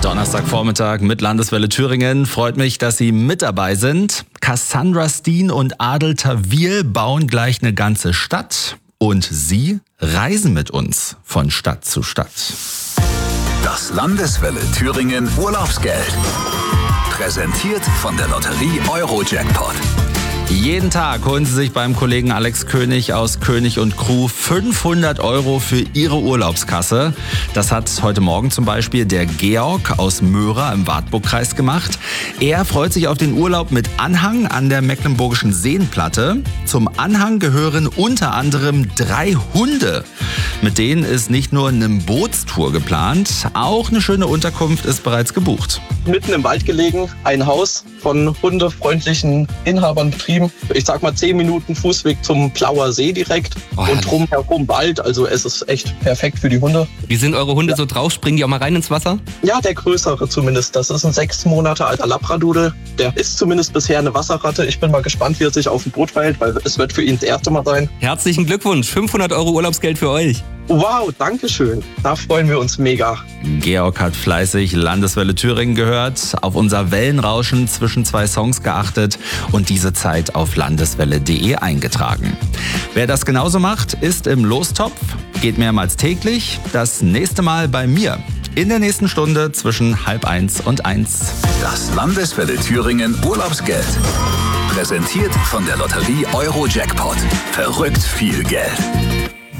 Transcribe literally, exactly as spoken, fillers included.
Donnerstagvormittag mit Landeswelle Thüringen. Freut mich, dass Sie mit dabei sind. Cassandra Steen und Adel Tawil bauen gleich eine ganze Stadt. Und Sie reisen mit uns von Stadt zu Stadt. Das Landeswelle Thüringen Urlaubsgeld. Präsentiert von der Lotterie Euro-Jackpot. Jeden Tag holen Sie sich beim Kollegen Alex König aus König und Crew fünfhundert Euro für Ihre Urlaubskasse. Das hat heute Morgen zum Beispiel der Georg aus Möhra im Wartburgkreis gemacht. Er freut sich auf den Urlaub mit Anhang an der Mecklenburgischen Seenplatte. Zum Anhang gehören unter anderem drei Hunde. Mit denen ist nicht nur eine Bootstour geplant, auch eine schöne Unterkunft ist bereits gebucht. Mitten im Wald gelegen, ein Haus von hundefreundlichen Inhabern betrieben. Ich sag mal zehn Minuten Fußweg zum Plauer See direkt oh, und drumherum Wald. Also es ist echt perfekt für die Hunde. Wie sind eure Hunde ja. so drauf? Springen die auch mal rein ins Wasser? Ja, der größere zumindest. Das ist ein sechs Monate alter Labradudel. Der ist zumindest bisher eine Wasserratte. Ich bin mal gespannt, wie er sich auf dem Boot verhält, weil es wird für ihn das erste Mal sein. Herzlichen Glückwunsch, fünfhundert Euro Urlaubsgeld für euch. Wow, danke schön. Da freuen wir uns mega. Georg hat fleißig Landeswelle Thüringen gehört, auf unser Wellenrauschen zwischen zwei Songs geachtet und diese Zeit auf landeswelle punkt de eingetragen. Wer das genauso macht, ist im Lostopf, geht mehrmals täglich. Das nächste Mal bei mir. In der nächsten Stunde zwischen halb eins und eins. Das Landeswelle Thüringen Urlaubsgeld. Präsentiert von der Lotterie Euro-Jackpot. Verrückt viel Geld.